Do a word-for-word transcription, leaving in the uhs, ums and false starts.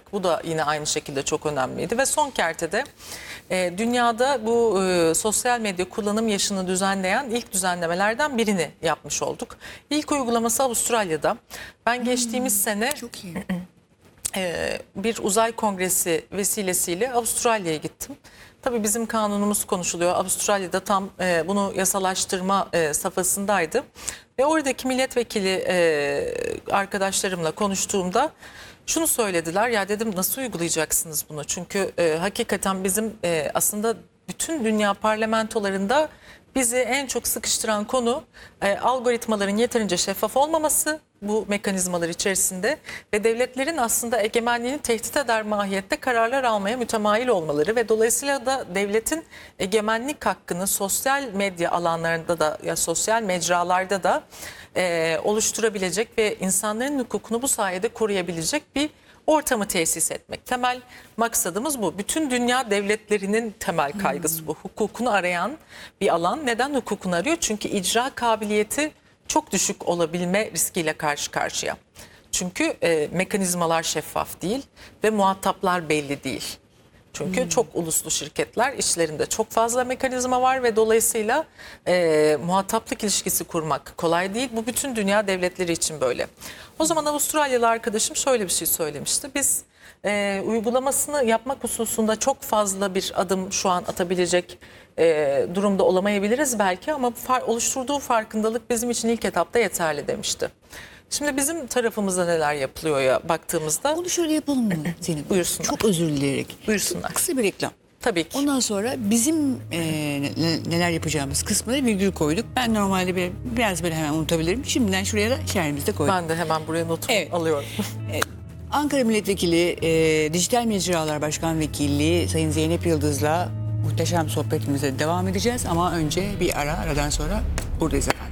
Bu da yine aynı şekilde çok önemliydi ve son kertede e, dünyada bu e, sosyal medya kullanım yaşını düzenleyen ilk düzenlemelerden birini yapmış olduk. İlk uygulaması Avustralya'da. Ben geçtiğimiz hmm, sene çok iyi. e, bir uzay kongresi vesilesiyle Avustralya'ya gittim. Tabii bizim kanunumuz konuşuluyor. Avustralya'da tam e, bunu yasalaştırma e, safhasındaydı. Ve oradaki milletvekili e, arkadaşlarımla konuştuğumda şunu söylediler. Ya dedim, nasıl uygulayacaksınız bunu? Çünkü e, hakikaten bizim e, aslında bütün dünya parlamentolarında bizi en çok sıkıştıran konu e, algoritmaların yeterince şeffaf olmaması bu mekanizmalar içerisinde ve devletlerin aslında egemenliğini tehdit eder mahiyette kararlar almaya mütemayil olmaları ve dolayısıyla da devletin egemenlik hakkını sosyal medya alanlarında da ya sosyal mecralarda da e, oluşturabilecek ve insanların hukukunu bu sayede koruyabilecek bir ortamı tesis etmek. Temel maksadımız bu. Bütün dünya devletlerinin temel kaygısı bu. Hukukunu arayan bir alan. Neden hukukunu arıyor? Çünkü icra kabiliyeti çok düşük olabilme riskiyle karşı karşıya. Çünkü e, mekanizmalar şeffaf değil ve muhataplar belli değil. Çünkü hmm. çok uluslu şirketler, içlerinde çok fazla mekanizma var ve dolayısıyla e, muhataplık ilişkisi kurmak kolay değil. Bu bütün dünya devletleri için böyle. O zaman Avustralyalı arkadaşım şöyle bir şey söylemişti. Biz e, uygulamasını yapmak hususunda çok fazla bir adım şu an atabilecek e, durumda olamayabiliriz belki, ama far, oluşturduğu farkındalık bizim için ilk etapta yeterli demişti. Şimdi bizim tarafımızda neler yapılıyor ya baktığımızda. Onu şöyle yapalım mı Zeynep? Buyursunlar. Çok özür dileyerek. Buyursunlar. Kısa bir reklam. Tabii ki. Ondan sonra bizim e, neler yapacağımız kısmına virgül koyduk. Ben normalde bir, biraz böyle hemen unutabilirim. Şimdiden şuraya da şerhimizde koyduk. Ben de hemen buraya notumu Evet. alıyorum. Evet. Ankara Milletvekili e, Dijital Mecralar Başkan Vekili Sayın Zeynep Yıldız'la muhteşem sohbetimize devam edeceğiz. Ama önce bir ara, aradan sonra buradayız efendim.